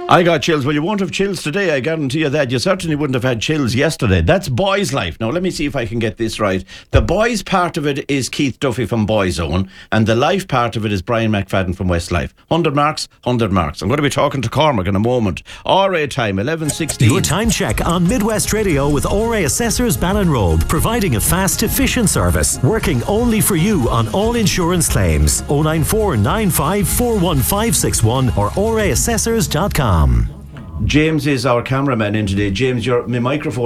I got chills. Well, you won't have chills today, I guarantee you that. You certainly wouldn't have had chills yesterday. That's Boys Life. Now, let me see if I can get this right. The boys part of it is Keith Duffy from Boyzone, and the life part of it is Brian McFadden from Westlife. 100 marks, 100 marks. I'm going to be talking to Cormac in a moment. RA time, 11:16. Your time check on Midwest Radio with RA Assessors Ballinrobe, providing a fast, efficient service, working only for you on all insurance claims. 094 95 41561 or raassessors.com. James is our cameraman in today. James, my microphone